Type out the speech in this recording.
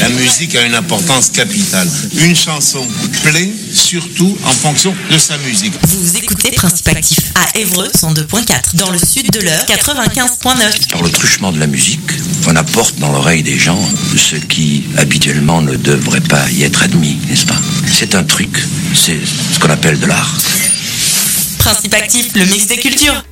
La musique a une importance capitale. Une chanson plaît surtout en fonction de sa musique. Vous écoutez Principe Actif à Évreux 102.4, dans le sud de l'Eure 95.9. Par le truchement de la musique, on apporte dans l'oreille des gens ce qui habituellement ne devrait pas y être admis, n'est-ce pas? C'est un truc, c'est ce qu'on appelle de l'art. Principe Actif, le mix des cultures.